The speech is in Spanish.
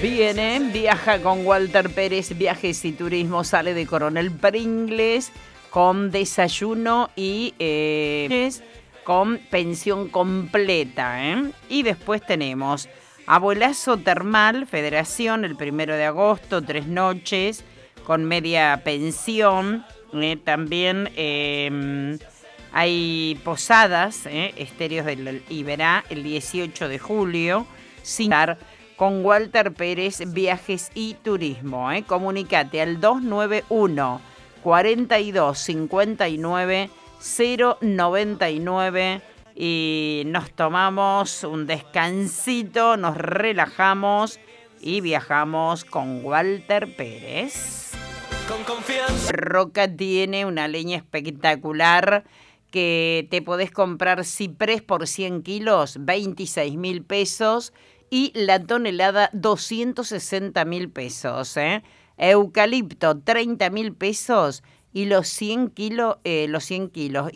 Viaja con Walter Pérez, Viajes y Turismo, sale de Coronel Pringles con desayuno y con pensión completa, Y después tenemos Abuelazo Termal, Federación, el 1 de agosto, 3 noches, con media pensión. También hay posadas, Estéreos del Iberá, el 18 de julio, sin dar con Walter Pérez, Viajes y Turismo. Comunicate al 291 42 59 099 y nos tomamos un descansito, nos relajamos y viajamos con Walter Pérez. Con confianza. Roca tiene una leña espectacular que te podés comprar ciprés por 100 kilos, 26.000 pesos, y la tonelada 260.000 pesos. Eucalipto 30.000 pesos y los 100 kilos